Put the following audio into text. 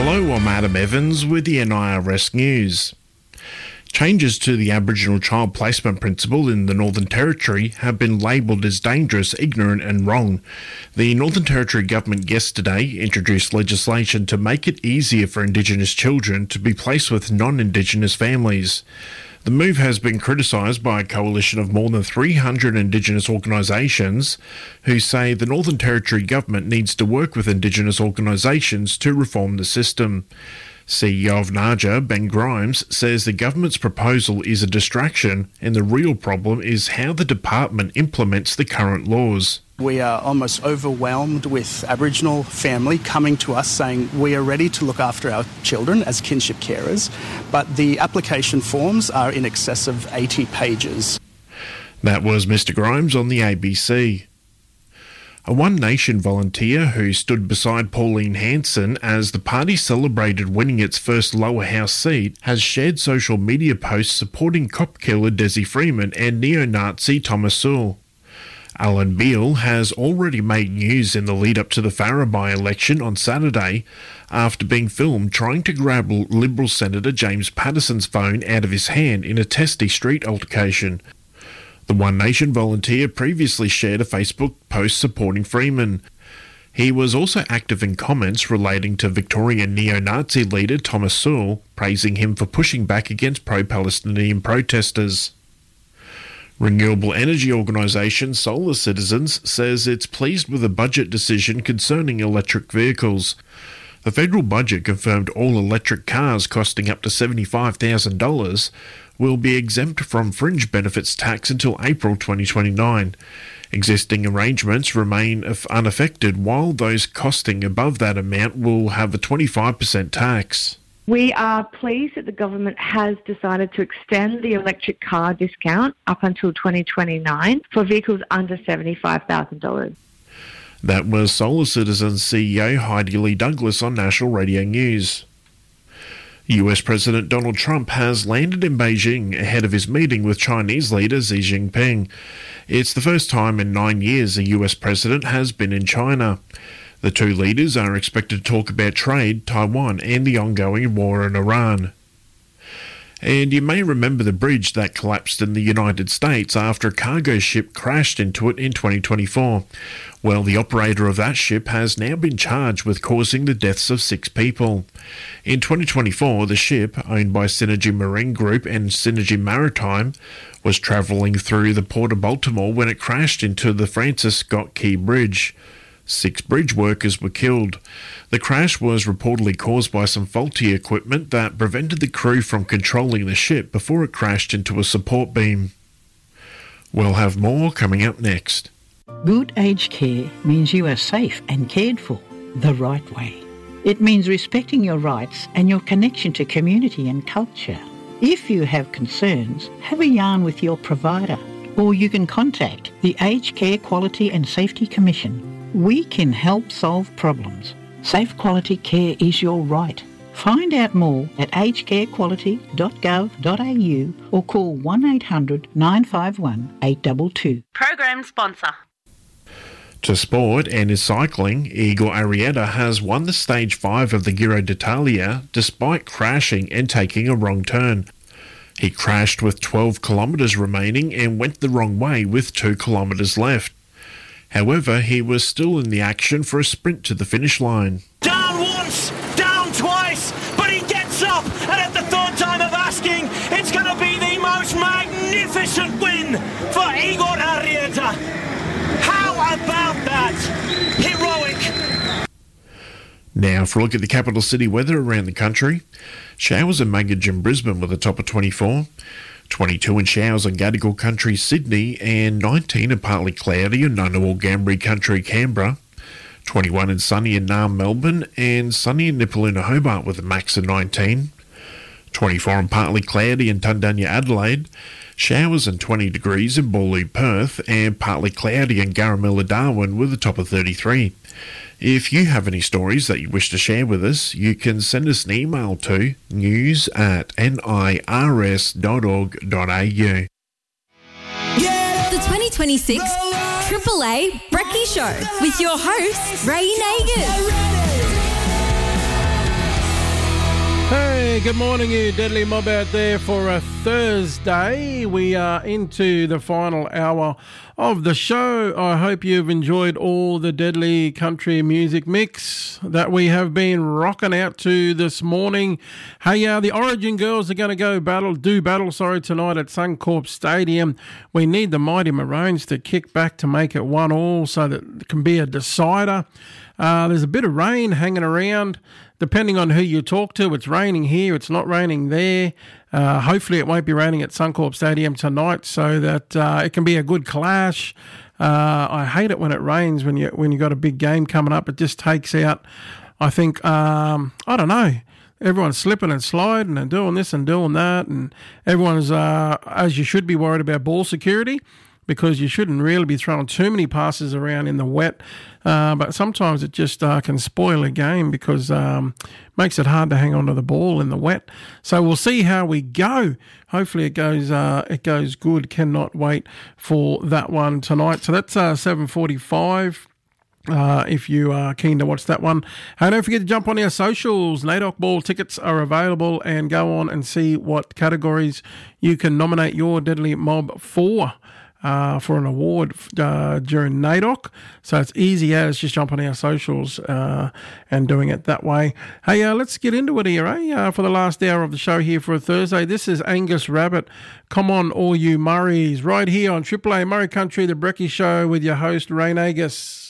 Hello, I'm Adam Evans with the NIRS News. Changes to the Aboriginal Child Placement Principle in the Northern Territory have been labelled as dangerous, ignorant and wrong. The Northern Territory Government yesterday introduced legislation to make it easier for Indigenous children to be placed with non-Indigenous families. The move has been criticised by a coalition of more than 300 Indigenous organisations who say the Northern Territory Government needs to work with Indigenous organisations to reform the system. CEO of NAJA, Ben Grimes, says the government's proposal is a distraction and the real problem is how the department implements the current laws. We are almost overwhelmed with Aboriginal family coming to us saying we are ready to look after our children as kinship carers, but the application forms are in excess of 80 pages. That was Mr Grimes on the ABC. A One Nation volunteer who stood beside Pauline Hanson as the party celebrated winning its first lower house seat has shared social media posts supporting cop killer Desi Freeman and neo-Nazi Thomas Sewell. Alan Beale has already made news in the lead-up to the Farrer by-election on Saturday after being filmed trying to grab Liberal Senator James Patterson's phone out of his hand in a Testy Street altercation. The One Nation volunteer previously shared a Facebook post supporting Freeman. He was also active in comments relating to Victorian neo-Nazi leader Thomas Sewell, praising him for pushing back against pro-Palestinian protesters. Renewable energy organisation Solar Citizens says it's pleased with a budget decision concerning electric vehicles. The federal budget confirmed all electric cars costing up to $75,000 will be exempt from fringe benefits tax until April 2029. Existing arrangements remain unaffected, while those costing above that amount will have a 25% tax. We are pleased that the government has decided to extend the electric car discount up until 2029 for vehicles under $75,000. That was Solar Citizens CEO Heidi Lee Douglas on National Radio News. US President Donald Trump has landed in Beijing ahead of his meeting with Chinese leader Xi Jinping. It's the first time in 9 years a US president has been in China. The two leaders are expected to talk about trade, Taiwan and the ongoing war in Iran. And you may remember the bridge that collapsed in the United States after a cargo ship crashed into it in 2024. Well, the operator of that ship has now been charged with causing the deaths of 6 people. In 2024, the ship, owned by Synergy Marine Group and Synergy Maritime, was travelling through the Port of Baltimore when it crashed into the Francis Scott Key Bridge. 6 bridge workers were killed. The crash was reportedly caused by some faulty equipment that prevented the crew from controlling the ship before it crashed into a support beam. We'll have more coming up next. Good aged care means you are safe and cared for the right way. It means respecting your rights and your connection to community and culture. If you have concerns, have a yarn with your provider, or you can contact the Aged Care Quality and Safety Commission. We can help solve problems. Safe quality care is your right. Find out more at agecarequality.gov.au or call 1800 951 822. Program sponsor. To sport and in cycling, Igor Arrieta has won the Stage 5 of the Giro d'Italia despite crashing and taking a wrong turn. He crashed with 12 kilometres remaining and went the wrong way with 2 kilometres left. However, he was still in the action for a sprint to the finish line. Down once, down twice, but he gets up, and at the third time of asking, it's going to be the most magnificent win for Igor Arrieta. How about that? Heroic. Now for a look at the capital city weather around the country. Showers and muggage in Brisbane with a top of 24. 22 in showers on Gadigal Country, Sydney, and 19 in partly cloudy in Ngunnawal, Gambri Country, Canberra. 21 and sunny in Naarm, Melbourne, and sunny in Nipaluna, Hobart with a max of 19. 24 and partly cloudy in Tundanya, Adelaide. Showers and 20 degrees in Boorloo, Perth, and partly cloudy in Garamilla, Darwin with a top of 33. If you have any stories that you wish to share with us, you can send us an email to news@nirs.org.au. The 2026 Triple A Brekkie Show with your host, Ray Nagin. Yeah, good morning, you deadly mob out there for a Thursday. We are into the final hour of the show. I hope you've enjoyed all the deadly country music mix that we have been rocking out to this morning. Hey, the Origin girls are going to do battle tonight at Suncorp Stadium. We need the Mighty Maroons to kick back to make it 1-1 so that it can be a decider. There's a bit of rain hanging around. Depending on who you talk to, it's raining here, it's not raining there. Hopefully it won't be raining at Suncorp Stadium tonight so that it can be a good clash. I hate it when it rains when you got a big game coming up. It just takes out, I think, I don't know, everyone's slipping and sliding and doing this and doing that, and everyone's, as you should be, worried about ball security, because you shouldn't really be throwing too many passes around in the wet. But sometimes it just can spoil a game because makes it hard to hang on to the ball in the wet. So we'll see how we go. Hopefully it goes good. Cannot wait for that one tonight. So that's 7:45. If you are keen to watch that one. And don't forget to jump on our socials. NAIDOC Ball tickets are available, and go on and see what categories you can nominate your Deadly Mob for an award during NAIDOC. So it's easy as just jump on our socials and doing it that way. Hey, let's get into it here, for the last hour of the show here for a Thursday. This is Angus Rabbit. Come on, all you Murrays, right here on Triple A Murray Country, the Brekkie Show with your host, Rain Agus.